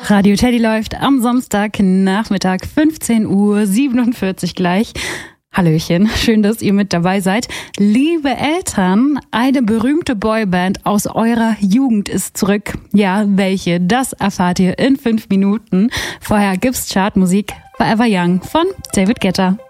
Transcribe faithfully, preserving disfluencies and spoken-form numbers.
Radio Teddy läuft am Samstagnachmittag fünfzehn Uhr siebenundvierzig gleich. Hallöchen, schön, dass ihr mit dabei seid. Liebe Eltern, eine berühmte Boyband aus eurer Jugend ist zurück. Ja, welche? Das erfahrt ihr in fünf Minuten. Vorher gibt's Chartmusik Forever Young von David Guetta.